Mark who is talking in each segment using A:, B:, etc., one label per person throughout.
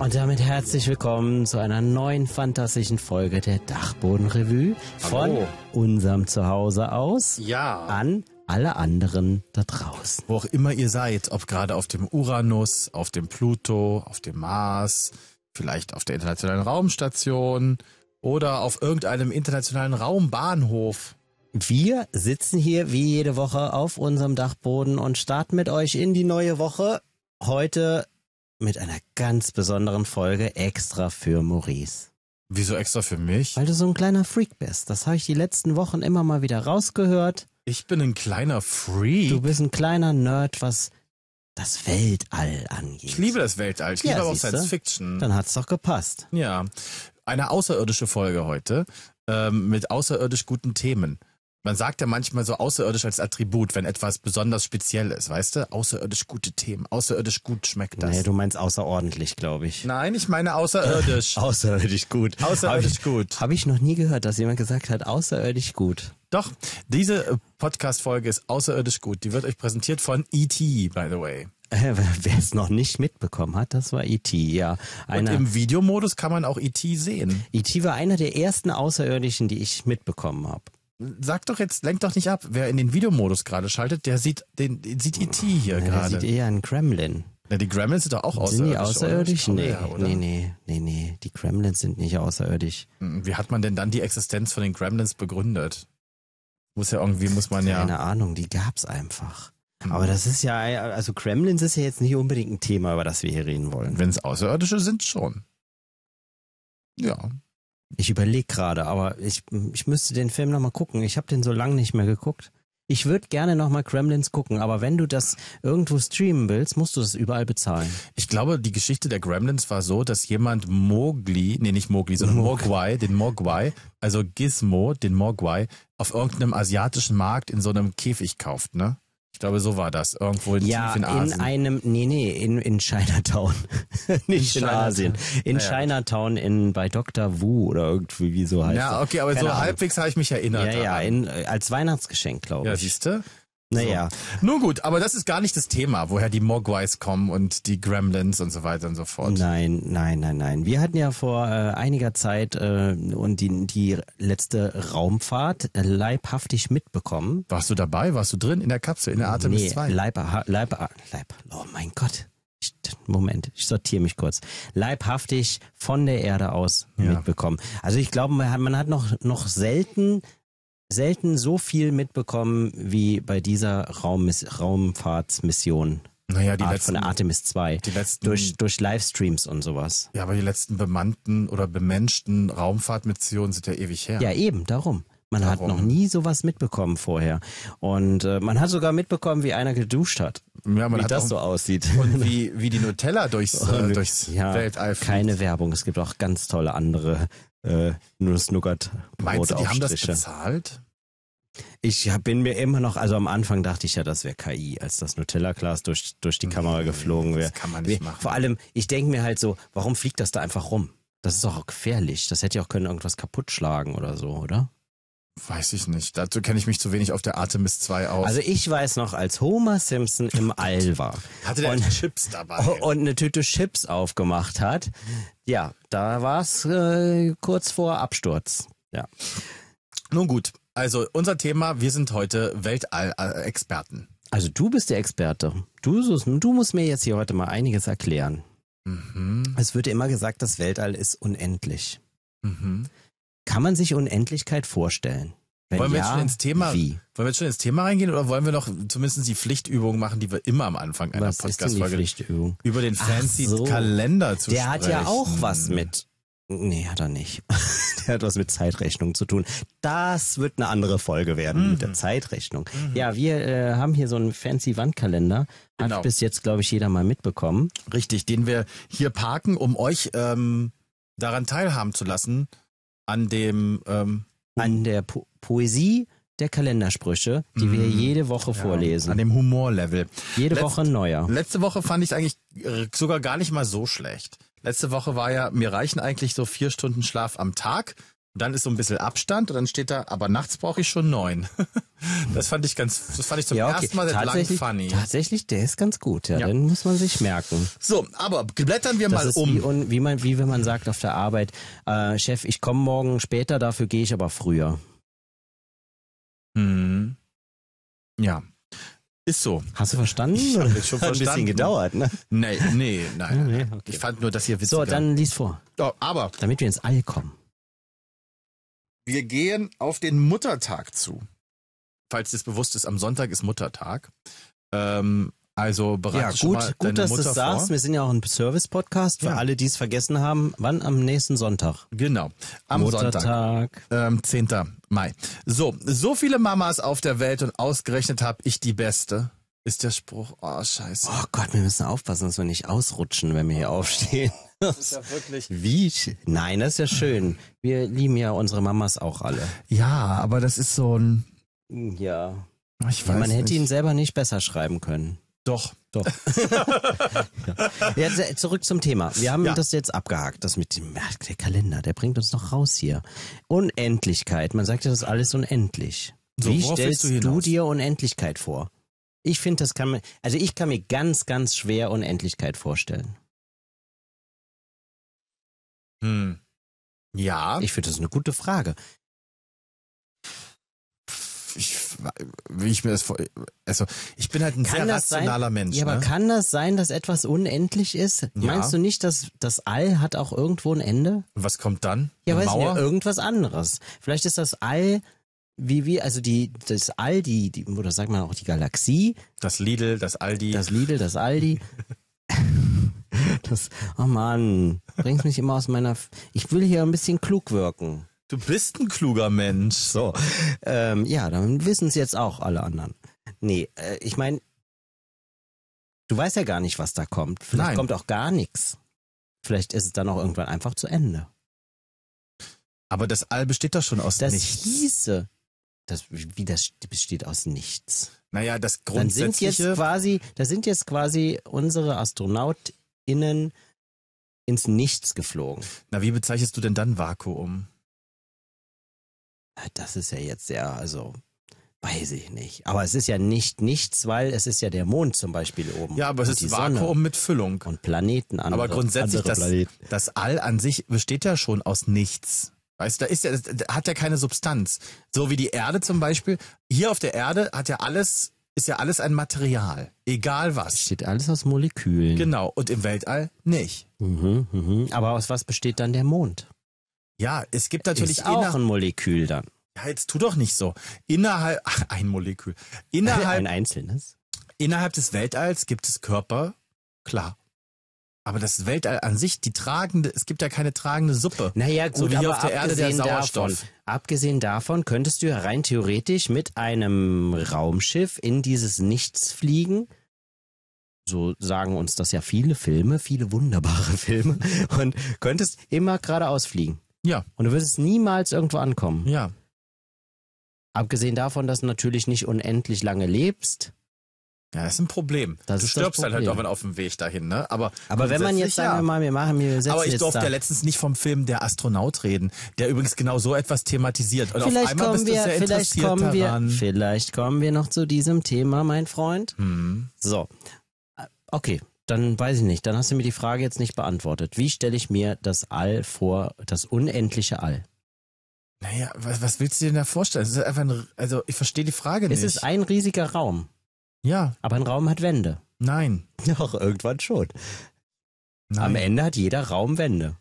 A: Und damit herzlich willkommen zu einer neuen fantastischen Folge der Dachboden-Revue von unserem Zuhause aus an alle anderen da draußen.
B: Wo auch immer ihr seid, ob gerade auf dem Uranus, auf dem Pluto, auf dem Mars, vielleicht auf der internationalen Raumstation oder auf irgendeinem internationalen Raumbahnhof.
A: Wir sitzen hier wie jede Woche auf unserem Dachboden und starten mit euch in die neue Woche. Heute mit einer ganz besonderen Folge extra für Maurice.
B: Wieso extra für mich?
A: Weil du so ein kleiner Freak bist. Das habe ich die letzten Wochen immer mal wieder rausgehört.
B: Ich bin ein kleiner Freak.
A: Du bist ein kleiner Nerd, was das Weltall angeht.
B: Ich liebe das Weltall. Ich liebe aber auch Science Fiction.
A: Dann hat's doch gepasst.
B: Ja, eine außerirdische Folge heute mit außerirdisch guten Themen. Man sagt ja manchmal so außerirdisch als Attribut, wenn etwas besonders speziell ist, weißt du? Außerirdisch gute Themen, außerirdisch gut schmeckt das.
A: Nee, du meinst außerordentlich, glaube ich.
B: Nein, ich meine außerirdisch.
A: Außerirdisch gut.
B: Außerirdisch gut.
A: Habe ich noch nie gehört, dass jemand gesagt hat, außerirdisch gut.
B: Doch, diese Podcast-Folge ist außerirdisch gut. Die wird euch präsentiert von E.T., by the way.
A: Wer es noch nicht mitbekommen hat, das war E.T., ja.
B: Und im Videomodus kann man auch E.T. sehen.
A: E.T. war einer der ersten Außerirdischen, die ich mitbekommen habe.
B: Sag doch jetzt, lenk doch nicht ab. Wer in den Videomodus gerade schaltet, der sieht E.T. hier gerade.
A: Der sieht eher einen Gremlin.
B: Ja, die Gremlins sind doch auch außerirdisch.
A: Sind die außerirdisch?
B: Oder?
A: Nee. Die Gremlins sind nicht außerirdisch.
B: Wie hat man denn dann die Existenz von den Gremlins begründet? Muss ja.
A: Keine Ahnung, die gab's einfach. Aber das ist ja, also Gremlins ist ja jetzt nicht unbedingt ein Thema, über das wir hier reden wollen.
B: Wenn es Außerirdische sind, schon. Ja.
A: Ich überlege gerade, aber ich müsste den Film nochmal gucken. Ich habe den so lange nicht mehr geguckt. Ich würde gerne nochmal Gremlins gucken, aber wenn du das irgendwo streamen willst, musst du das überall bezahlen.
B: Ich glaube, die Geschichte der Gremlins war so, dass jemand den Mogwai, also Gizmo, den Mogwai, auf irgendeinem asiatischen Markt in so einem Käfig kauft, ne? Ich glaube, so war das. Irgendwo tief in Asien.
A: In Chinatown. Nicht in Asien. In Chinatown bei Dr. Wu oder irgendwie, wie so heißt das.
B: Ja, okay, aber so halbwegs habe ich mich erinnert.
A: Als Weihnachtsgeschenk, glaube ich.
B: Ja, siehste?
A: Naja.
B: So. Nun gut, aber das ist gar nicht das Thema, woher die Mogwais kommen und die Gremlins und so weiter und so fort.
A: Nein. Wir hatten ja vor einiger Zeit und die letzte Raumfahrt leibhaftig mitbekommen.
B: Warst du dabei? Warst du drin in der Kapsel, in der Artemis 2?
A: Oh mein Gott. Moment, ich sortiere mich kurz. Leibhaftig von der Erde aus mitbekommen. Also ich glaube, man hat noch selten so viel mitbekommen wie bei dieser Raumfahrtsmission.
B: Naja,
A: von der Artemis 2. Durch Livestreams und sowas.
B: Ja, aber die letzten bemannten oder bemenschten Raumfahrtmissionen sind ja ewig her.
A: Ja, eben, darum. Man hat noch nie sowas mitbekommen vorher. Und man hat sogar mitbekommen, wie einer geduscht hat.
B: Ja,
A: wie das so aussieht.
B: Und wie die Nutella durchs Weltall fliegt.
A: Keine Werbung. Es gibt auch ganz tolle andere Nuss-Nougat-Brotaufstriche.
B: Meinst du, die haben das bezahlt?
A: Ich bin mir immer noch, also am Anfang dachte ich ja, das wäre KI, als das Nutella-Glas durch die Kamera geflogen wäre.
B: Das kann man nicht machen.
A: Vor allem, ich denke mir halt so, warum fliegt das da einfach rum? Das ist doch auch gefährlich. Das hätte ja auch können irgendwas kaputt schlagen oder so, oder?
B: Weiß ich nicht. Dazu kenne ich mich zu wenig auf der Artemis 2 aus.
A: Also ich weiß noch, als Homer Simpson im All war.
B: Hatte der Chips dabei.
A: Und eine Tüte Chips aufgemacht hat. Ja, da war es kurz vor Absturz. Ja.
B: Nun gut, also unser Thema, wir sind heute Weltall-Experten.
A: Also du bist der Experte. Du musst mir jetzt hier heute mal einiges erklären.
B: Mhm.
A: Es wird immer gesagt, das Weltall ist unendlich.
B: Mhm.
A: Kann man sich Unendlichkeit vorstellen?
B: Wollen wir jetzt schon ins Thema reingehen oder wollen wir noch zumindest die Pflichtübung machen, die wir immer am Anfang einer Podcast-Folge über den fancy Kalender zu sprechen?
A: Der hat ja auch was mit... Nee, hat er nicht. Der hat was mit Zeitrechnung zu tun. Das wird eine andere Folge werden mit der Zeitrechnung. Ja, wir haben hier so einen fancy Wandkalender. Hat bis jetzt, glaube ich, jeder mal mitbekommen.
B: Richtig, den wir hier parken, um euch daran teilhaben zu lassen, an
A: der Poesie der Kalendersprüche, die wir jede Woche vorlesen.
B: An dem Humorlevel.
A: Jede Woche ein neuer.
B: Letzte Woche fand ich eigentlich sogar gar nicht mal so schlecht. Letzte Woche war ja, mir reichen eigentlich so 4 Stunden Schlaf am Tag Dann ist so ein bisschen Abstand und dann steht da, aber nachts brauche ich schon 9. Das fand ich zum ersten Mal seit langem funny.
A: Tatsächlich, der ist ganz gut, ja. Den muss man sich merken.
B: So, aber blättern wir
A: das
B: mal
A: ist
B: um.
A: Wie wenn man sagt auf der Arbeit, Chef, ich komme morgen später, dafür gehe ich aber früher.
B: Ja. Ist so.
A: Hast du verstanden?
B: Ich habe jetzt schon verstanden.
A: Ein bisschen gedauert, ne?
B: Nein.
A: Okay.
B: Ich fand nur das hier witziger.
A: So, dann lies vor.
B: Oh, aber
A: damit wir ins All kommen.
B: Wir gehen auf den Muttertag zu. Falls dir das bewusst ist, am Sonntag ist Muttertag. Also bereite schon mal
A: gut,
B: deine
A: dass
B: Mutter
A: du es sagst.
B: vor.
A: Wir sind ja auch ein Service-Podcast für alle, die es vergessen haben. Wann? Am nächsten Sonntag.
B: Genau, am
A: Muttertag.
B: Sonntag. 10. Mai. So viele Mamas auf der Welt und ausgerechnet habe ich die Beste. Ist der Spruch. Oh, scheiße.
A: Oh Gott, wir müssen aufpassen, dass wir nicht ausrutschen, wenn wir hier aufstehen.
B: Das ist ja wirklich...
A: Wie? Nein, das ist ja schön. Wir lieben ja unsere Mamas auch alle.
B: Ja, aber das ist so ein...
A: Ja.
B: Ich weiß
A: Man hätte
B: nicht.
A: ihn selber nicht besser schreiben können.
B: Doch.
A: Ja, zurück zum Thema. Wir haben das jetzt abgehakt, das mit dem der Kalender, der bringt uns noch raus hier. Unendlichkeit, man sagt ja, das ist alles unendlich.
B: So,
A: wie
B: worauf
A: stellst
B: willst du
A: du
B: hinaus?
A: dir Unendlichkeit vor? Ich finde, ich kann mir ganz, ganz schwer Unendlichkeit vorstellen.
B: Ja.
A: Ich finde, das ist eine gute Frage.
B: Wie ich mir das vor... Also, ich bin halt ein sehr rationaler Mensch.
A: Ja, aber kann das sein, dass etwas unendlich ist?
B: Ja.
A: Meinst du nicht, dass das All hat auch irgendwo ein Ende?
B: Was kommt dann?
A: Ja,
B: Eine
A: weiß
B: Mauer?
A: nicht, irgendwas anderes. Vielleicht ist das All, also das All, oder sagt man auch die Galaxie.
B: Das Lidl, das Aldi.
A: Das Lidl, das Aldi. Oh Mann, bringst mich immer aus ich will hier ein bisschen klug wirken.
B: Du bist ein kluger Mensch.
A: So, ja, dann wissen es jetzt auch alle anderen. Nee, ich meine, du weißt ja gar nicht, was da kommt. Vielleicht kommt auch gar nichts. Vielleicht ist es dann auch irgendwann einfach zu Ende.
B: Aber das All besteht doch schon aus
A: Das
B: nichts.
A: hieße, das besteht aus nichts.
B: Naja, das
A: Dann sind jetzt quasi unsere AstronautInnen ins Nichts geflogen.
B: Na, wie bezeichnest du denn dann Vakuum?
A: Das ist ja jetzt weiß ich nicht. Aber es ist ja nicht nichts, weil es ist ja der Mond zum Beispiel oben.
B: Ja, aber es ist Vakuum mit Füllung.
A: Und Planeten.
B: Aber grundsätzlich,
A: Planeten.
B: das All an sich besteht ja schon aus nichts. Weißt du, das hat ja keine Substanz. So wie die Erde zum Beispiel. Hier auf der Erde ist ja alles ein Material. Egal was.
A: Besteht alles aus Molekülen.
B: Genau. Und im Weltall nicht.
A: Aber aus was besteht dann der Mond?
B: Ja, es gibt natürlich
A: ist auch ein Molekül dann.
B: Ja, jetzt tu doch nicht so. Ein Molekül.
A: Ein einzelnes.
B: Innerhalb des Weltalls gibt es Körper, klar. Aber das Weltall an sich, es gibt ja keine tragende Suppe.
A: Naja, gut,
B: so wie hier
A: aber
B: auf der Erde der Sauerstoff.
A: Abgesehen davon könntest du ja rein theoretisch mit einem Raumschiff in dieses Nichts fliegen. So sagen uns das ja viele wunderbare Filme. Und könntest immer geradeaus fliegen.
B: Ja.
A: Und du würdest niemals irgendwo ankommen.
B: Ja.
A: Abgesehen davon, dass du natürlich nicht unendlich lange lebst.
B: Ja, das ist ein Problem. Du stirbst dann halt irgendwann auf dem Weg dahin, ne? Aber
A: wenn man jetzt, sagen wir mal, wir setzen
B: aber ich
A: jetzt
B: durfte
A: da.
B: ja letztens nicht vom Film Der Astronaut reden, der übrigens genau so etwas thematisiert. Und
A: Vielleicht
B: auf einmal bist du sehr interessiert daran.
A: Vielleicht kommen wir noch zu diesem Thema, mein Freund. So, okay, dann weiß ich nicht. Dann hast du mir die Frage jetzt nicht beantwortet. Wie stelle ich mir das All vor, das unendliche All?
B: Naja, was willst du dir denn da vorstellen? Es ist einfach also ich verstehe die Frage nicht.
A: Es ist ein riesiger Raum.
B: Ja.
A: Aber ein Raum hat Wände.
B: Nein.
A: Doch, irgendwann schon.
B: Nein.
A: Am Ende hat jeder Raum Wände.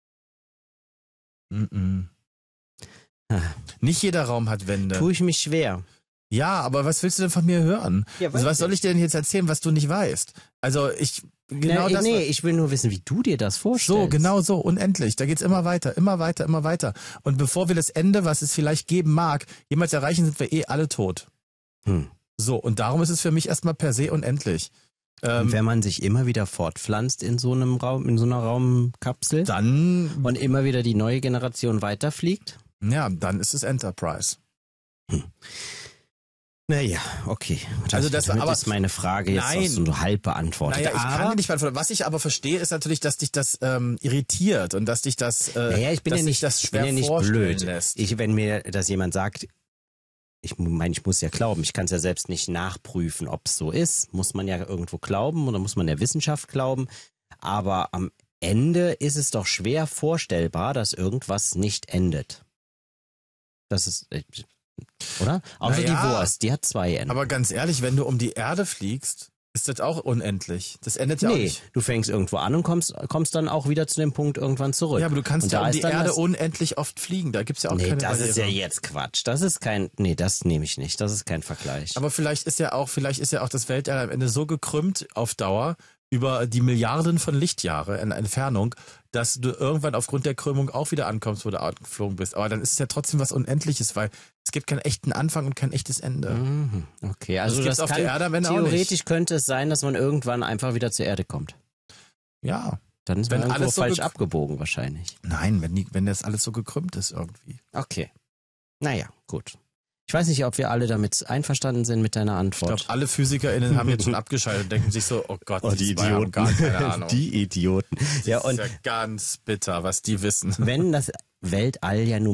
B: Nicht jeder Raum hat Wände.
A: Tue ich mich schwer.
B: Ja, aber was willst du denn von mir hören?
A: Ja,
B: also was soll ich dir denn jetzt erzählen, was du nicht weißt? Also ich
A: will nur wissen, wie du dir das vorstellst.
B: So, genau so, unendlich. Da geht's immer weiter, immer weiter, immer weiter. Und bevor wir das Ende, was es vielleicht geben mag, jemals erreichen, sind wir alle tot. So, und darum ist es für mich erstmal per se unendlich.
A: Und wenn man sich immer wieder fortpflanzt in so einem Raum, in so einer Raumkapsel,
B: dann
A: und immer wieder die neue Generation weiterfliegt,
B: ja, dann ist es Enterprise.
A: Naja, okay.
B: Also das
A: damit
B: aber,
A: ist meine Frage jetzt
B: nein.
A: auch so halb beantwortet.
B: Naja, ich kann dir nicht beantworten. Was ich aber verstehe, ist natürlich, dass dich das irritiert und dass dich das,
A: ich bin
B: dass
A: ja
B: dich
A: nicht,
B: das
A: ich bin
B: schwer
A: ja nicht
B: vorstellen
A: blöd.
B: lässt.
A: Wenn mir das jemand sagt, ich meine, ich muss ja glauben. Ich kann es ja selbst nicht nachprüfen, ob es so ist. Muss man ja irgendwo glauben oder muss man der Wissenschaft glauben. Aber am Ende ist es doch schwer vorstellbar, dass irgendwas nicht endet. Das ist, oder? Außer die Wurst, die hat 2 Enden.
B: Aber ganz ehrlich, wenn du um die Erde fliegst, ist das auch unendlich. Das endet ja auch nicht.
A: Du fängst irgendwo an und kommst dann auch wieder zu dem Punkt irgendwann zurück.
B: Ja, aber du kannst
A: und
B: ja
A: da
B: um
A: ist
B: die
A: dann
B: Erde
A: das,
B: unendlich oft fliegen. Da gibt's ja auch keine
A: das ist ja
B: Barriere.
A: jetzt Quatsch. Das ist das nehme ich nicht. Das ist kein Vergleich.
B: Aber vielleicht ist ja auch das Weltall am Ende so gekrümmt auf Dauer über die Milliarden von Lichtjahre in Entfernung, dass du irgendwann aufgrund der Krümmung auch wieder ankommst, wo du angeflogen bist. Aber dann ist es ja trotzdem was Unendliches, weil es gibt keinen echten Anfang und kein echtes Ende.
A: Mhm. Okay, also
B: das gibt's auf der Erde am Ende auch nicht.
A: Theoretisch könnte es sein, dass man irgendwann einfach wieder zur Erde kommt.
B: Ja.
A: Dann ist
B: Wenn
A: man irgendwo
B: alles so
A: falsch abgebogen wahrscheinlich.
B: Nein, wenn das alles so gekrümmt ist irgendwie.
A: Okay. Naja, gut. Ich weiß nicht, ob wir alle damit einverstanden sind mit deiner Antwort.
B: Ich glaube, alle PhysikerInnen haben jetzt schon abgeschaltet und denken sich so, oh Gott,
A: die
B: zwei haben
A: Idioten.
B: gar keine Ahnung.
A: Die Idioten.
B: Das ist ja ganz bitter, was die wissen.
A: Wenn das Weltall ja nun